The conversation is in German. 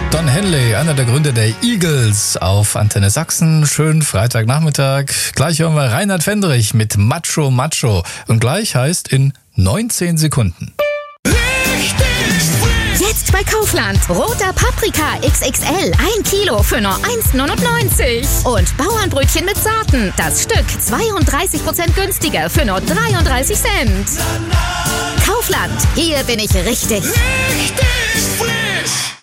Don Henley, einer der Gründer der Eagles auf Antenne Sachsen. Schönen Freitagnachmittag. Gleich hören wir Reinhard Fendrich mit Macho Macho. Und gleich heißt in 19 Sekunden. Jetzt bei Kaufland. Roter Paprika XXL. 1 Kilo für nur 1,99. Und Bauernbrötchen mit Sorten. Das Stück 32% günstiger für nur 33 Cent. Kaufland. Hier bin ich richtig. Richtig frisch.